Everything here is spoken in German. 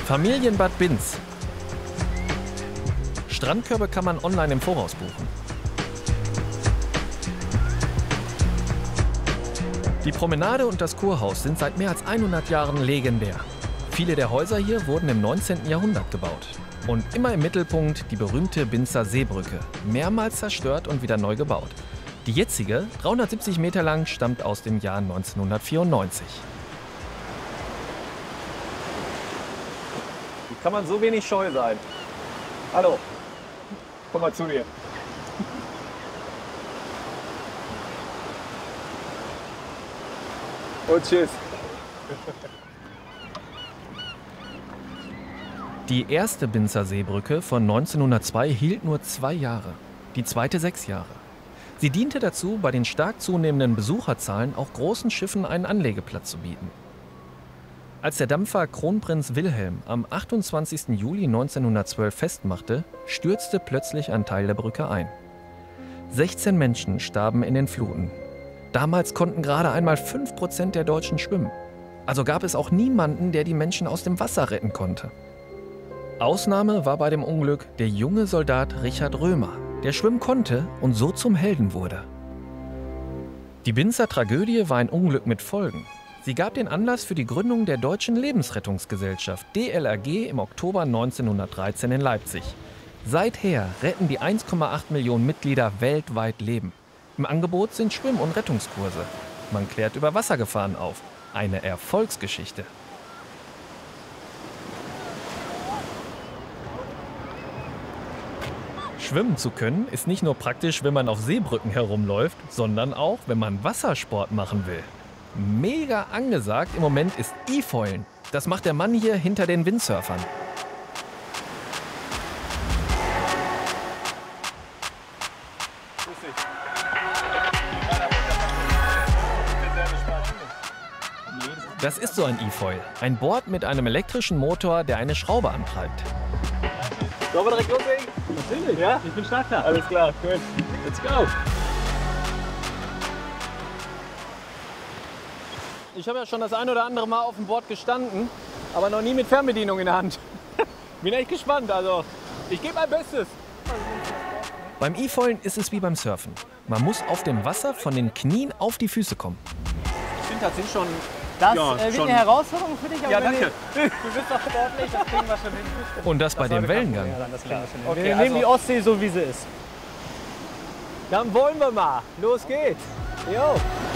Familienbad Binz. Strandkörbe kann man online im Voraus buchen. Die Promenade und das Kurhaus sind seit mehr als 100 Jahren legendär. Viele der Häuser hier wurden im 19. Jahrhundert gebaut. Und immer im Mittelpunkt die berühmte Binzer Seebrücke, mehrmals zerstört und wieder neu gebaut. Die jetzige, 370 Meter lang, stammt aus dem Jahr 1994. Wie kann man so wenig scheu sein? Hallo, komm mal zu dir. Und tschüss. Die erste Binzer Seebrücke von 1902 hielt nur 2 Jahre, die zweite 6 Jahre. Sie diente dazu, bei den stark zunehmenden Besucherzahlen auch großen Schiffen einen Anlegeplatz zu bieten. Als der Dampfer Kronprinz Wilhelm am 28. Juli 1912 festmachte, stürzte plötzlich ein Teil der Brücke ein. 16 Menschen starben in den Fluten. Damals konnten gerade einmal 5% der Deutschen schwimmen. Also gab es auch niemanden, der die Menschen aus dem Wasser retten konnte. Ausnahme war bei dem Unglück der junge Soldat Richard Römer, der schwimmen konnte und so zum Helden wurde. Die Binzer Tragödie war ein Unglück mit Folgen. Sie gab den Anlass für die Gründung der Deutschen Lebensrettungsgesellschaft DLRG im Oktober 1913 in Leipzig. Seither retten die 1,8 Millionen Mitglieder weltweit Leben. Im Angebot sind Schwimm- und Rettungskurse. Man klärt über Wassergefahren auf. Eine Erfolgsgeschichte. Schwimmen zu können ist nicht nur praktisch, wenn man auf Seebrücken herumläuft, sondern auch, wenn man Wassersport machen will. Mega angesagt im Moment ist E-Foilen. Das macht der Mann hier hinter den Windsurfern. Das ist so ein E-Foil. Ein Board mit einem elektrischen Motor, der eine Schraube antreibt. Sollen wir direkt loslegen? Natürlich, Ja? ich bin startklar. Alles klar, gut. Let's go! Ich habe ja schon das ein oder andere Mal auf dem Board gestanden, aber noch nie mit Fernbedienung in der Hand. Bin echt gespannt, also ich gebe mein Bestes. Beim E-Foilen ist es wie beim Surfen. Man muss auf dem Wasser von den Knien auf die Füße kommen. Ich finde, das sind schon... Das Ja, wird schon. eine Herausforderung für dich, aber Ja, wenn danke. Du bist doch sportlich, das kriegen wir schon hin. Und das bei dem Wellengang. Ja, das kriegen wir schon hin. Okay, Wir also- nehmen die Ostsee so, wie sie ist. Dann wollen wir mal. Los geht's. Jo.